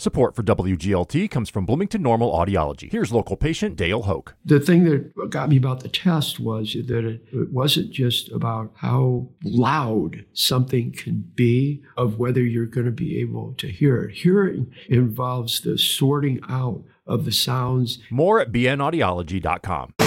Support for WGLT comes from Bloomington Normal Audiology. Here's local patient Dale Hoke. The thing that got me about the test was that it wasn't just about how loud something can be, of whether you're going to be able to hear it. Hearing involves the sorting out of the sounds. More at bnaudiology.com.